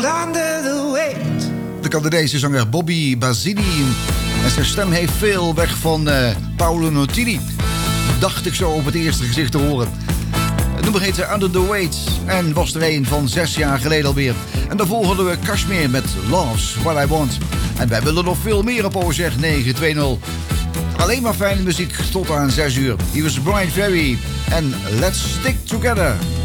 Under the weight. De Canadese zanger Bobby Basini. En zijn stem heeft veel weg van Paolo Nutini. Dacht ik zo op het eerste gezicht te horen. Het nummer heette Under the Weight en was er een van 6 jaar geleden alweer. En daarvoor hadden we Kashmir met Love's What I Want. En wij willen nog veel meer op OZEG 920. Alleen maar fijne muziek tot aan 6 uur. Hier is Brian Ferry en Let's Stick Together.